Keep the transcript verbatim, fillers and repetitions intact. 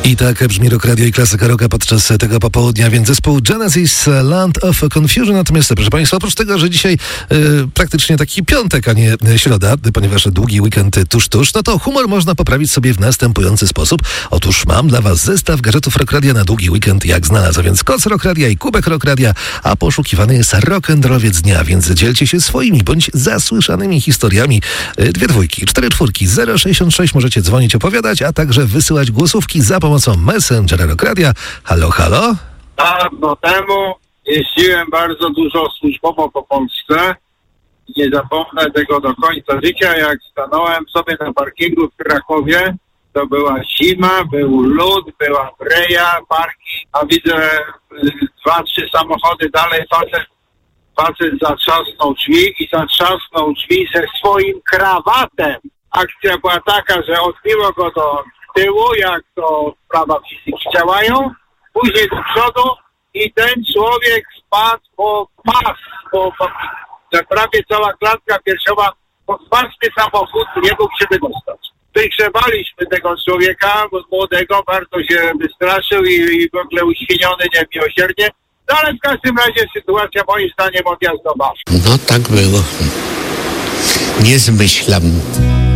I tak brzmi Rock Radio i Klasyka Rocka podczas tego popołudnia, więc zespół Genesis, Land of Confusion. Natomiast, proszę Państwa, oprócz tego, że dzisiaj e, praktycznie taki piątek, a nie środa, ponieważ długi weekend tuż, tuż, no to humor można poprawić sobie w następujący sposób. Otóż mam dla Was zestaw gadżetów Rock Radia na długi weekend, jak znalazł, a więc koc Rock Radia i kubek Rock Radia, a poszukiwany jest rock'n'rollowiec dnia, więc dzielcie się swoimi bądź zasłyszanymi historiami. E, dwie dwójki, cztery czwórki, zero sześćdziesiąt sześć możecie dzwonić, opowiadać, a także wysyłać głosówki za pomocą Messengera Rock Radia. Halo, halo? Dawno temu jeździłem bardzo dużo służbowo po Polsce. Nie zapomnę tego do końca życia, jak stanąłem sobie na parkingu w Krakowie. To była zima, był lód, była breja, parki, a widzę dwa, trzy samochody dalej, facet, facet zatrzasnął drzwi i zatrzasnął drzwi ze swoim krawatem. Akcja była taka, że odbiło go do tyłu, jak to prawa fizyki działają, później do przodu i ten człowiek spadł po pas, po, po, że prawie cała klatka piersiowa, podpatrzny samochód, nie mógł się wydostać. Wygrzebaliśmy tego człowieka, młodego, bardzo się wystraszył i, i w ogóle uświniony niemiłosiernie, no ale w każdym razie sytuacja moim zdaniem odjazdowa. No tak było. Nie zmyślam.